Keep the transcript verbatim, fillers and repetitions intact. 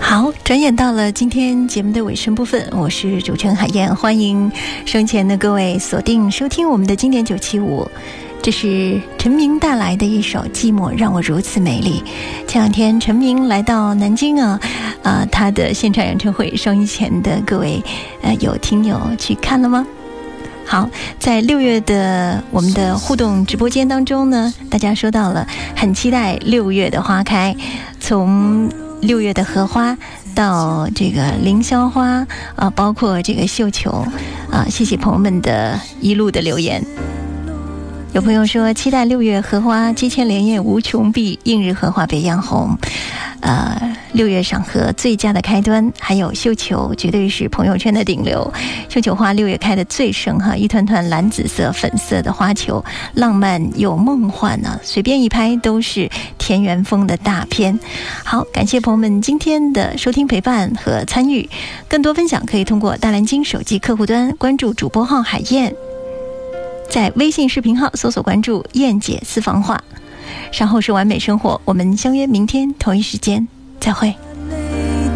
好，转眼到了今天节目的尾声部分，我是主持人海燕，欢迎收前的各位锁定收听我们的经典九七五，这是陈明带来的一首《寂寞让我如此美丽》。前两天陈明来到南京啊，呃，他的现场演唱会，收音前的各位呃有听友去看了吗？好，在六月的我们的互动直播间当中呢，大家说到了很期待六月的花开，从六月的荷花到这个凌霄花啊，包括这个绣球啊，谢谢朋友们的一路的留言。有朋友说期待六月荷花接千莲叶无穷碧，映日荷花别样红。呃，六月赏荷最佳的开端，还有绣球绝对是朋友圈的顶流。绣球花六月开的最盛哈，一团团蓝紫色、粉色的花球，浪漫又梦幻呢、啊，随便一拍都是田园风的大片。好，感谢朋友们今天的收听陪伴和参与，更多分享可以通过大蓝鲸手机客户端关注主播号海燕，在微信视频号搜索关注燕姐私房话。稍后是完美生活，我们相约明天同一时间再会。